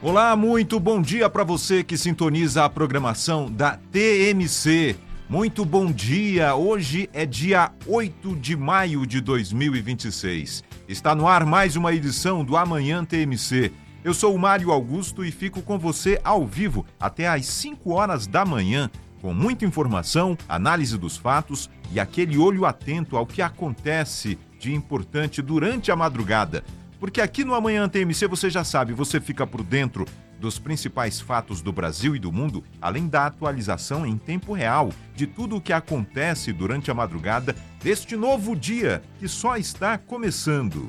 Olá, muito bom dia para você que sintoniza a programação da TMC. Muito bom dia, hoje é dia 8 de maio de 2026. Está no ar mais uma edição do Amanhã TMC. Eu sou o Mário Augusto e fico com você ao vivo até às 5 horas da manhã, com muita informação, análise dos fatos e aquele olho atento ao que acontece de importante durante a madrugada. Porque aqui no Amanhã TMC, você já sabe, você fica por dentro dos principais fatos do Brasil e do mundo, além da atualização em tempo real de tudo o que acontece durante a madrugada deste novo dia que só está começando.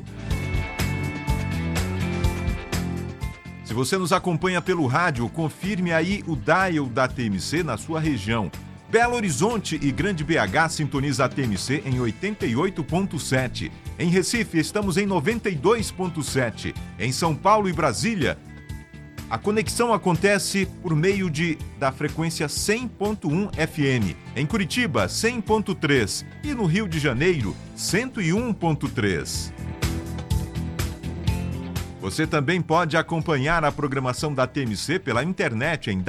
Se você nos acompanha pelo rádio, confirme aí o dial da TMC na sua região. Belo Horizonte e Grande BH sintoniza a TMC em 88.7. Em Recife, estamos em 92.7. Em São Paulo e Brasília, a conexão acontece por meio da frequência 100.1 FM. Em Curitiba, 100.3. E no Rio de Janeiro, 101.3. Você também pode acompanhar a programação da TMC pela internet em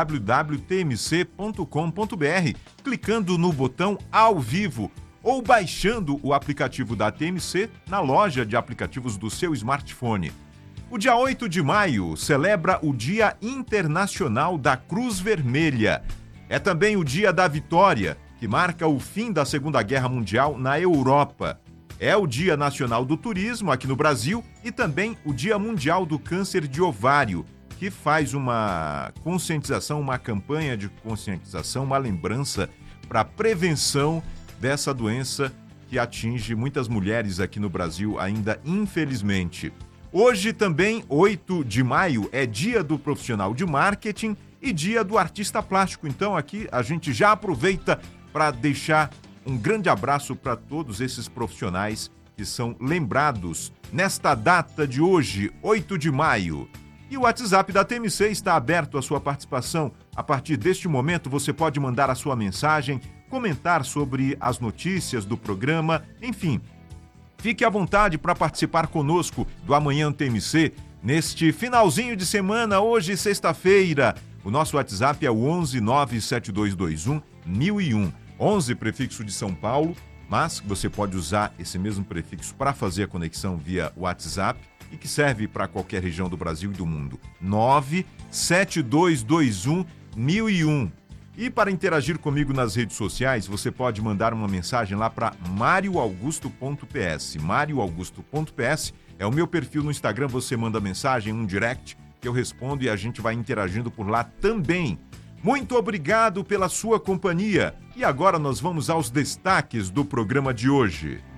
www.tmc.com.br, clicando no botão Ao Vivo ou baixando o aplicativo da TMC na loja de aplicativos do seu smartphone. O dia 8 de maio celebra o Dia Internacional da Cruz Vermelha. É também o Dia da Vitória, que marca o fim da Segunda Guerra Mundial na Europa. É o Dia Nacional do Turismo aqui no Brasil e também o Dia Mundial do Câncer de Ovário, que faz uma conscientização, uma campanha de conscientização, uma lembrança para a prevenção dessa doença que atinge muitas mulheres aqui no Brasil ainda, infelizmente. Hoje também, 8 de maio, é Dia do Profissional de Marketing e Dia do Artista Plástico. Então aqui a gente já aproveita para deixar um grande abraço para todos esses profissionais que são lembrados nesta data de hoje, 8 de maio. E o WhatsApp da TMC está aberto à sua participação. A partir deste momento, você pode mandar a sua mensagem, comentar sobre as notícias do programa, enfim. Fique à vontade para participar conosco do Amanhã TMC neste finalzinho de semana, hoje, sexta-feira. O nosso WhatsApp é o 11 97221 1001. 11 prefixo de São Paulo, mas você pode usar esse mesmo prefixo para fazer a conexão via WhatsApp e que serve para qualquer região do Brasil e do mundo. 97221 1001. E para interagir comigo nas redes sociais, você pode mandar uma mensagem lá para marioaugusto.ps. marioaugusto.ps é o meu perfil no Instagram, você manda mensagem, um direct, que eu respondo e a gente vai interagindo por lá também. Muito obrigado pela sua companhia. E agora nós vamos aos destaques do programa de hoje.